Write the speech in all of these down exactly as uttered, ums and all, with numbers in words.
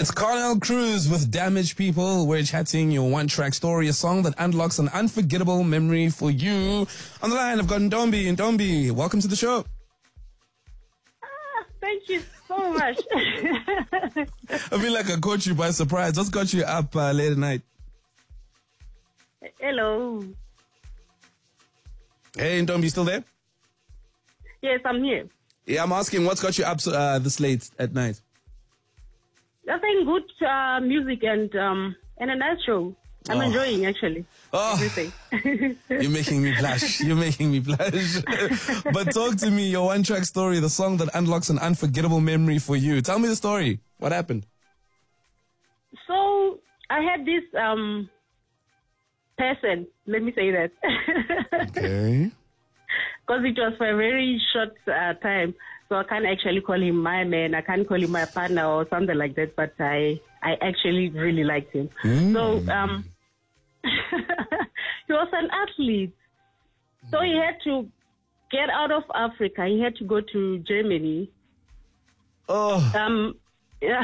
It's Carnell Cruz with Damaged People. We're chatting your one-track story, a song that unlocks an unforgettable memory for you. On the line, I've got Ntombi. Ntombi, welcome to the show. Ah, thank you so much. I feel like I caught you by surprise. What's got you up uh, late at night? Hello. Hey, Ntombi, you still there? Yes, I'm here. Yeah, I'm asking what's got you up uh, this late at night? Nothing good uh, music and um, and a nice show. I'm Oh. enjoying actually Oh, everything. you're making me blush. You're making me blush. But talk to me, your one-track story, the song that unlocks an unforgettable memory for you. Tell me the story. What happened? So I had this um, person. Let me say that Okay. because it was for a very short uh, time. So I can't actually call him my man. I can't call him my partner or something like that. But I, I actually really liked him. Mm. So um, he was an athlete. So he had to get out of Africa. He had to go to Germany. Oh, Um, yeah.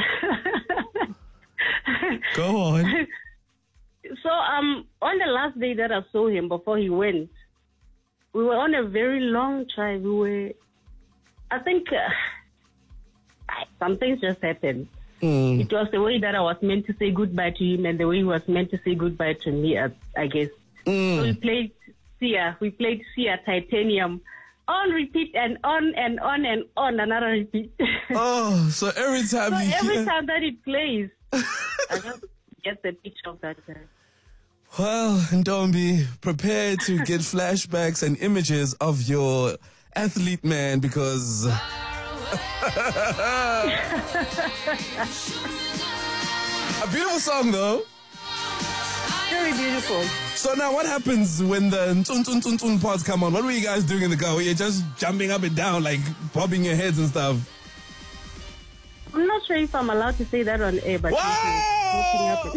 go on. So um, on the last day that I saw him before he went, we were on a very long drive. We were, I think, uh, some things just happened. Mm. It was the way that I was meant to say goodbye to him and the way he was meant to say goodbye to me, I, I guess. Mm. So we played Sia. We played Sia Titanium on repeat and on and on and on, another repeat. Oh, so every time So you every hear... time that it plays, I just get the picture of that guy. Well, Ntombi, prepare to get flashbacks and images of your athlete man because... A beautiful song, though. Very beautiful. So now what happens when the tun tun tun tun parts come on? What were you guys doing in the car? Were you just jumping up and down, like bobbing your heads and stuff? I'm not sure if I'm allowed to say that on air, but Wow!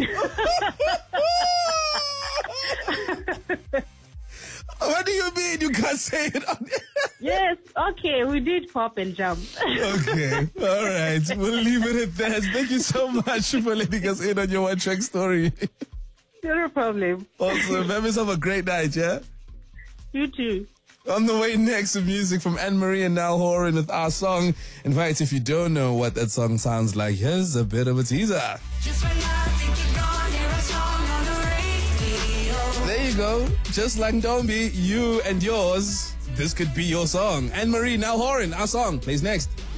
What do you mean you can't say it on air? yes, okay, we did pop and jump. Okay, all right. We'll leave it at that. Thank you so much for letting us in on your one-track story. No problem. Awesome. Have yourself a great night, yeah? You too. On the way next, some music from Anne-Marie and Niall Horan with our song. In fact, if you don't know what that song sounds like, here's a bit of a teaser. Just when I think you're gone, hear a song on the radio. There you go. Just like Ntombi, you and yours, this could be your song. Anne-Marie, Niall Horan, our song, plays next.